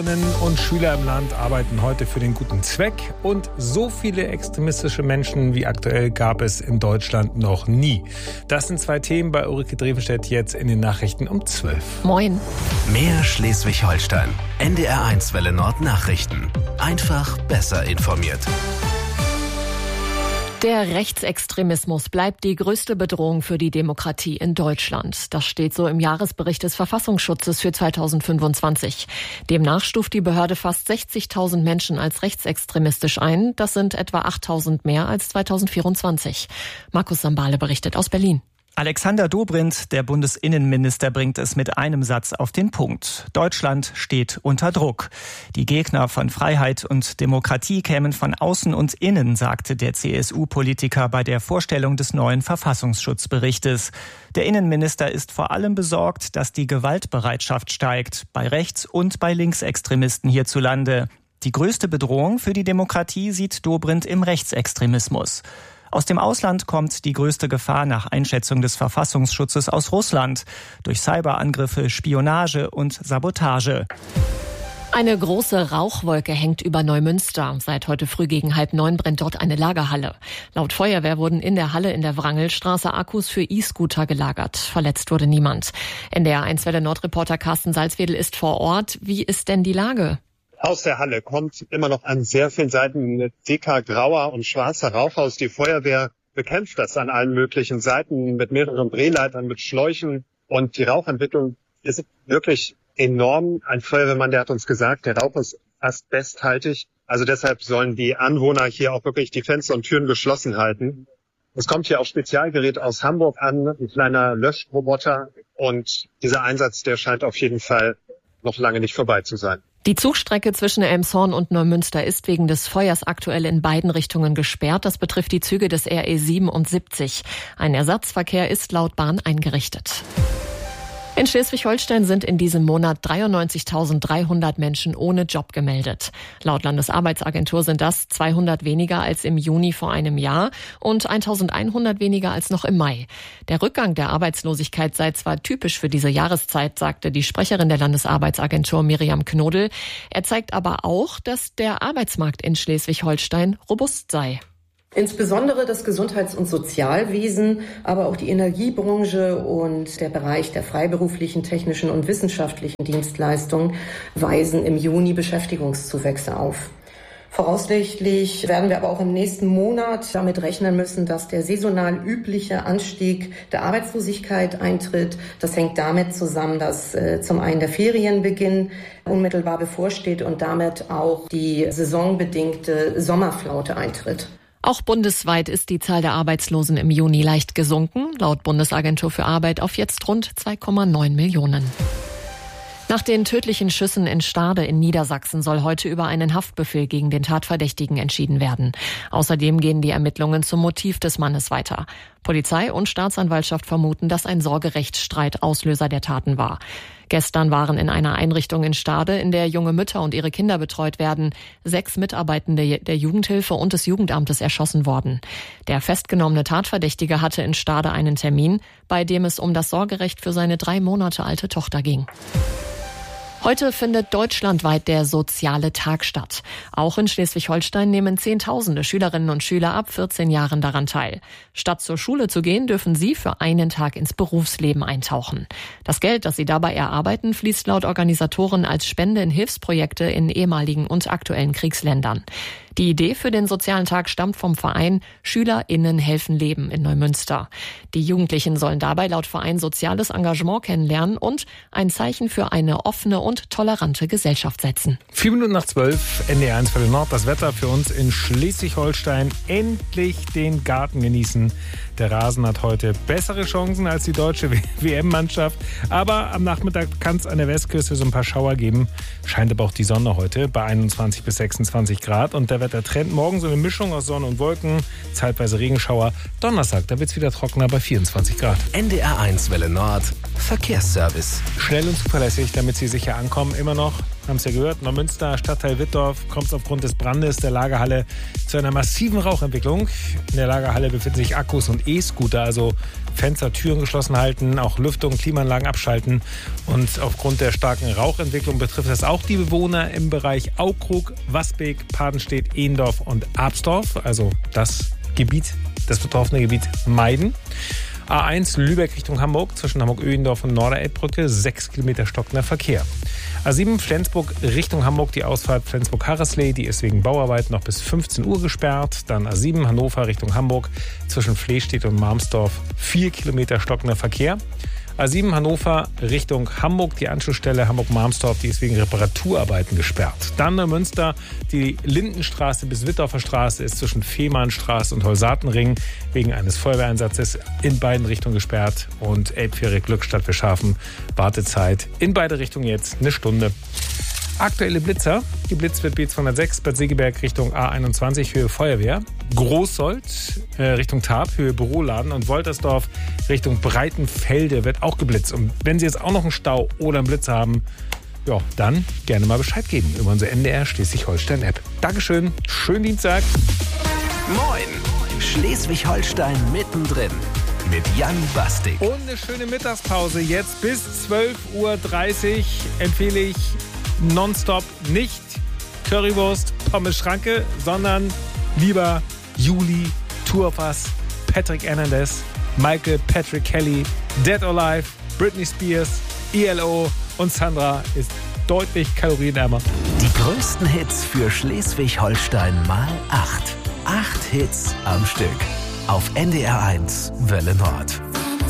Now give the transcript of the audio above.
Und Schüler im Land arbeiten heute für den guten Zweck und so viele extremistische Menschen wie aktuell gab es in Deutschland noch nie. Das sind zwei Themen bei Ulrike Drevenstedt jetzt in den Nachrichten um 12. Moin. Mehr Schleswig-Holstein. NDR1 Welle Nord Nachrichten. Einfach besser informiert. Der Rechtsextremismus bleibt die größte Bedrohung für die Demokratie in Deutschland. Das steht so im Jahresbericht des Verfassungsschutzes für 2025. Demnach stuft die Behörde fast 60.000 Menschen als rechtsextremistisch ein. Das sind etwa 8.000 mehr als 2024. Markus Sambale berichtet aus Berlin. Alexander Dobrindt, der Bundesinnenminister, bringt es mit einem Satz auf den Punkt. Deutschland steht unter Druck. Die Gegner von Freiheit und Demokratie kämen von außen und innen, sagte der CSU-Politiker bei der Vorstellung des neuen Verfassungsschutzberichtes. Der Innenminister ist vor allem besorgt, dass die Gewaltbereitschaft steigt, bei Rechts- und bei Linksextremisten hierzulande. Die größte Bedrohung für die Demokratie sieht Dobrindt im Rechtsextremismus. Aus dem Ausland kommt die größte Gefahr nach Einschätzung des Verfassungsschutzes aus Russland durch Cyberangriffe, Spionage und Sabotage. Eine große Rauchwolke hängt über Neumünster. Seit heute früh gegen 8:30 brennt dort eine Lagerhalle. Laut Feuerwehr wurden in der Halle in der Wrangelstraße Akkus für E-Scooter gelagert. Verletzt wurde niemand. NDR1 Welle Nord-Reporter Carsten Salzwedel ist vor Ort. Wie ist denn die Lage? Aus der Halle kommt immer noch an sehr vielen Seiten ein dicker, grauer und schwarzer Rauch aus. Die Feuerwehr bekämpft das an allen möglichen Seiten mit mehreren Drehleitern, mit Schläuchen. Und die Rauchentwicklung ist wirklich enorm. Ein Feuerwehrmann, der hat uns gesagt, der Rauch ist asbesthaltig. Also deshalb sollen die Anwohner hier auch wirklich die Fenster und Türen geschlossen halten. Es kommt hier auch Spezialgerät aus Hamburg an, ein kleiner Löschroboter. Und dieser Einsatz, der scheint auf jeden Fall noch lange nicht vorbei zu sein. Die Zugstrecke zwischen Elmshorn und Neumünster ist wegen des Feuers aktuell in beiden Richtungen gesperrt. Das betrifft die Züge des RE 77. Ein Ersatzverkehr ist laut Bahn eingerichtet. In Schleswig-Holstein sind in diesem Monat 93.300 Menschen ohne Job gemeldet. Laut Landesarbeitsagentur sind das 200 weniger als im Juni vor einem Jahr und 1.100 weniger als noch im Mai. Der Rückgang der Arbeitslosigkeit sei zwar typisch für diese Jahreszeit, sagte die Sprecherin der Landesarbeitsagentur Miriam Knodel. Er zeigt aber auch, dass der Arbeitsmarkt in Schleswig-Holstein robust sei. Insbesondere das Gesundheits- und Sozialwesen, aber auch die Energiebranche und der Bereich der freiberuflichen, technischen und wissenschaftlichen Dienstleistungen weisen im Juni Beschäftigungszuwächse auf. Voraussichtlich werden wir aber auch im nächsten Monat damit rechnen müssen, dass der saisonal übliche Anstieg der Arbeitslosigkeit eintritt. Das hängt damit zusammen, dass zum einen der Ferienbeginn unmittelbar bevorsteht und damit auch die saisonbedingte Sommerflaute eintritt. Auch bundesweit ist die Zahl der Arbeitslosen im Juni leicht gesunken, laut Bundesagentur für Arbeit auf jetzt rund 2,9 Millionen. Nach den tödlichen Schüssen in Stade in Niedersachsen soll heute über einen Haftbefehl gegen den Tatverdächtigen entschieden werden. Außerdem gehen die Ermittlungen zum Motiv des Mannes weiter. Polizei und Staatsanwaltschaft vermuten, dass ein Sorgerechtsstreit Auslöser der Taten war. Gestern waren in einer Einrichtung in Stade, in der junge Mütter und ihre Kinder betreut werden, 6 Mitarbeitende der Jugendhilfe und des Jugendamtes erschossen worden. Der festgenommene Tatverdächtige hatte in Stade einen Termin, bei dem es um das Sorgerecht für seine 3 Monate alte Tochter ging. Heute findet deutschlandweit der Soziale Tag statt. Auch in Schleswig-Holstein nehmen Zehntausende Schülerinnen und Schüler ab 14 Jahren daran teil. Statt zur Schule zu gehen, dürfen sie für einen Tag ins Berufsleben eintauchen. Das Geld, das sie dabei erarbeiten, fließt laut Organisatoren als Spende in Hilfsprojekte in ehemaligen und aktuellen Kriegsländern. Die Idee für den Sozialen Tag stammt vom Verein SchülerInnen helfen Leben in Neumünster. Die Jugendlichen sollen dabei laut Verein soziales Engagement kennenlernen und ein Zeichen für eine offene und tolerante Gesellschaft setzen. 4 Minuten nach 12, NDR1 Welle Nord. Das Wetter für uns in Schleswig-Holstein. Endlich den Garten genießen. Der Rasen hat heute bessere Chancen als die deutsche WM-Mannschaft. Aber am Nachmittag kann es an der Westküste so ein paar Schauer geben. Scheint aber auch die Sonne heute bei 21 bis 26 Grad. Und der Wettertrend morgen so eine Mischung aus Sonne und Wolken, zeitweise Regenschauer. Donnerstag, da wird es wieder trockener bei 24 Grad. NDR1 Welle Nord. Verkehrsservice. Schnell und zuverlässig, damit Sie sicher ankommen. Immer noch, haben Sie ja gehört, Neumünster, Stadtteil Wittdorf, kommt es aufgrund des Brandes der Lagerhalle zu einer massiven Rauchentwicklung. In der Lagerhalle befinden sich Akkus und E-Scooter, also Fenster, Türen geschlossen halten, auch Lüftung, Klimaanlagen abschalten. Und aufgrund der starken Rauchentwicklung betrifft das auch die Bewohner im Bereich Aukrug, Wasbeek, Padenstedt, Ehendorf und Absdorf. Also das betroffene Gebiet meiden. A1 Lübeck Richtung Hamburg, zwischen Hamburg-Öhendorf und Norderelbbrücke, 6 Kilometer stockender Verkehr. A7 Flensburg Richtung Hamburg, die Ausfahrt Flensburg-Harresley, die ist wegen Bauarbeiten noch bis 15 Uhr gesperrt. Dann A7 Hannover Richtung Hamburg, zwischen Flehstedt und Marmsdorf, 4 Kilometer stockender Verkehr. A7 Hannover Richtung Hamburg, die Anschlussstelle Hamburg-Marmsdorf, die ist wegen Reparaturarbeiten gesperrt. Dann Neumünster, die Lindenstraße bis Wittdorfer Straße ist zwischen Fehmarnstraße und Holsatenring wegen eines Feuerwehreinsatzes in beiden Richtungen gesperrt. Und Elbfähre Glückstadt für Schafen, Wartezeit in beide Richtungen jetzt eine Stunde. Aktuelle Blitzer, geblitzt wird B206 Bad Segeberg Richtung A21 Höhe Feuerwehr, Großsold Richtung Tarp Höhe Büroladen und Woltersdorf Richtung Breitenfelde wird auch geblitzt. Und wenn Sie jetzt auch noch einen Stau oder einen Blitz haben, ja, dann gerne mal Bescheid geben über unsere NDR Schleswig-Holstein-App. Dankeschön, schönen Dienstag. Moin, Schleswig-Holstein mittendrin mit Jan Bastik. Und eine schöne Mittagspause jetzt bis 12.30 Uhr empfehle ich nonstop nicht Currywurst, Pommes Schranke, sondern lieber Juli, Tourfass, Patrick Hernandez, Michael Patrick Kelly, Dead or Alive, Britney Spears, ELO und Sandra ist deutlich kalorienärmer. Die größten Hits für Schleswig-Holstein mal 8. 8 Hits am Stück. Auf NDR 1 Welle Nord.